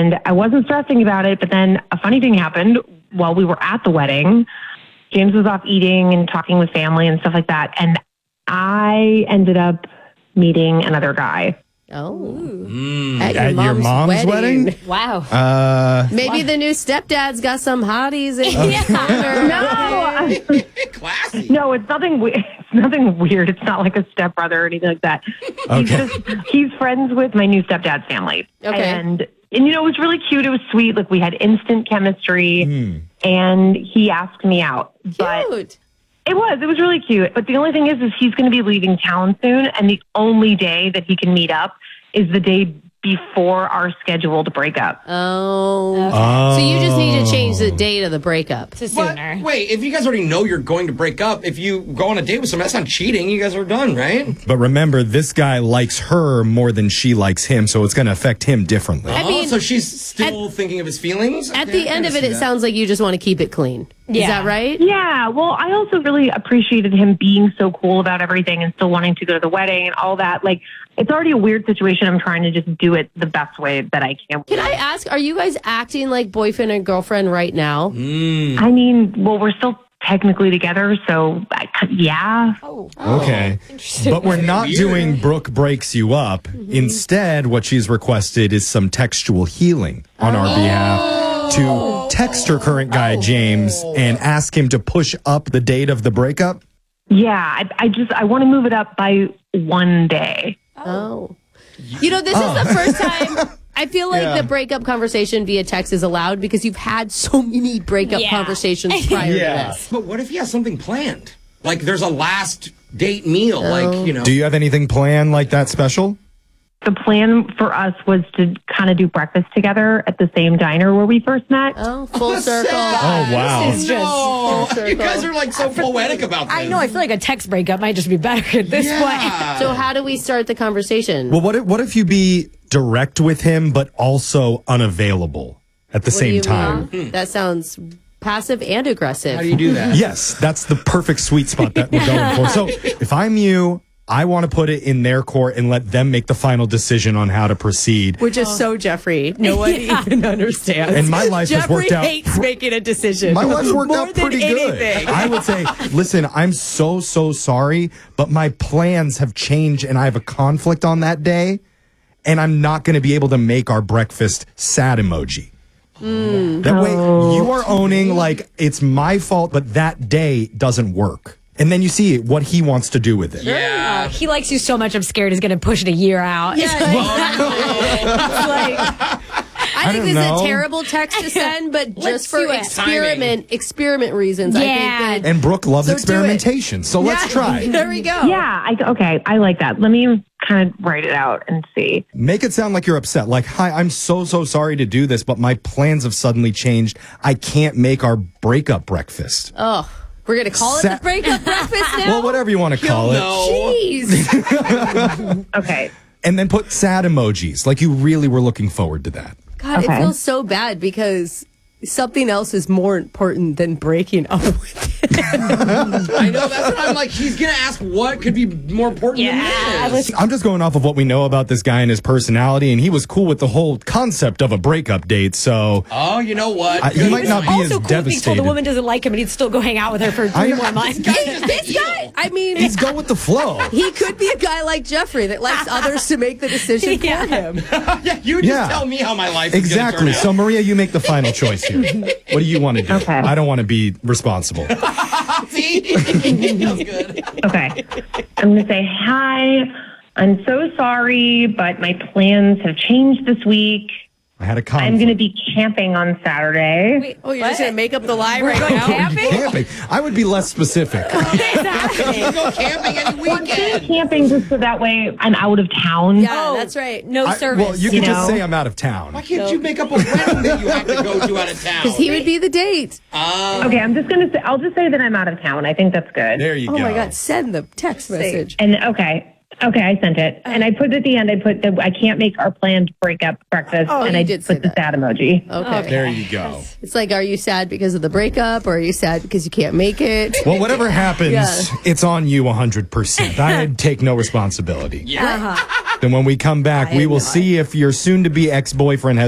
And I wasn't stressing about it, but then a funny thing happened while we were at the wedding. James was off eating and talking with family and stuff like that. And I ended up meeting another guy. Oh. At your mom's wedding? Wow. Maybe the new stepdad's got some hotties in No. Classy. No, it's nothing weird. It's not like a stepbrother or anything like that. Okay. He's friends with my new stepdad's family. Okay. And it was really cute. It was sweet. Like, we had instant chemistry. And he asked me out. But Cute. it was really cute. But the only thing is he's going to be leaving town soon. And the only day that he can meet up is the day before our scheduled breakup. Oh. So you just need to change the date of the breakup. To But sooner. wait, if you guys already know you're going to break up, if you go on a date with someone, that's not cheating. You guys are done, right? But remember, this guy likes her more than she likes him, so it's going to affect him differently. mean, so she's still thinking of his feelings? At Okay, the I end can of it, see it that. sounds like you just want to keep it clean. Is Yeah. that right? Yeah, well, I also really appreciated him being so cool about everything and still wanting to go to the wedding and all that. Like, it's already a weird situation. I'm trying to just do it the best way that I can. Can I ask, are you guys acting like boyfriend and girlfriend right now? I mean, well, we're still technically together, so yeah. Okay. But we're not doing Brooke breaks you up. Instead, what she's requested is some textual healing on our behalf to text her current guy, James, and ask him to push up the date of the breakup. Yeah, I want to move it up by one day. Oh. You know, this is the first time I feel like the breakup conversation via text is allowed because you've had so many breakup conversations prior to this. But what if he has something planned? Like there's a last date meal, Do you have anything planned like that special? The plan for us was to kind of do breakfast together at the same diner where we first met. Oh, full circle. Oh, wow. This is just. No, you guys are like so poetic about this. I know. I feel like a text breakup might just be better at this point. So how do we start the conversation? Well, what if you be direct with him, but also unavailable at the What do same you time? mean? That sounds passive and aggressive. How do you do that? Yes, that's the perfect sweet spot that we're going for. So if I'm you, I want to put it in their court and let them make the final decision on how to proceed. Which is so Jeffrey. No one even understands. And my life has worked out. Jeffrey hates making a decision. My life's worked More out than pretty good. anything. I would say, listen, I'm so sorry, but my plans have changed and I have a conflict on that day, and I'm not going to be able to make our breakfast sad emoji. That way, you are owning, like, it's my fault, but that day doesn't work. And then you see what he wants to do with it. Yeah. He likes you so much, I'm scared he's going to push it a year out. I think don't this is know. a terrible text to send, but just for do it. experiment reasons. Yeah. I think that And Brooke loves So do it. experimentation. So let's try. there we go. Yeah, okay, I like that. Let me kind of write it out and see. Make it sound like you're upset. Like, hi, I'm so sorry to do this, but my plans have suddenly changed. I can't make our breakup breakfast. Oh, we're going to call it the breakup breakfast now? Well, whatever you want to call it. No. Jeez. Okay. And then put sad emojis, like you really were looking forward to that. God, Okay. it feels so bad because something else is more important than breaking up with him. I know, that's what I'm like. He's going to ask what could be more important than this. I'm just going off of what we know about this guy and his personality, and he was cool with the whole concept of a breakup date, so Oh, you know what? he might not be as Also cool if he told devastated. the woman doesn't like him and he'd still go hang out with her for 3 more months. This guy, I mean, He's go with the flow. he could be a guy like Jeffrey that likes others to make the decision for him. Yeah, you just Yeah. tell me how my life is Exactly. going to So, turn out. Maria, you make the final choice here. What do you want to do? Okay. I don't want to be responsible. See? Feels good. Okay. I'm going to say, hi, I'm so sorry, but my plans have changed this week. I had a conflict. I'm going to be camping on Saturday. Oh, you're just going to make up the lie right now? Camping? I would be less specific. You go camping any weekend. Camping just so that way I'm out of town. Yeah, that's right. No service. Well, you can You just know? say I'm out of town. Why can't you make up a wedding that you have to go to out of town? Because he would be the date. Okay, I'm just going to say, I'll just say that I'm out of town. I think that's good. There you Oh go. my God, send the text message. And okay, I sent it. And I put at the end, I put that I can't make our planned breakup breakfast. Oh, and you I did say put the that. sad emoji. Okay. There you go. It's like, are you sad because of the breakup or are you sad because you can't make it? Well, whatever happens, Yeah. it's on you 100%. I take no responsibility. Yeah. Then when we come back, we will see if your soon-to-be ex-boyfriend has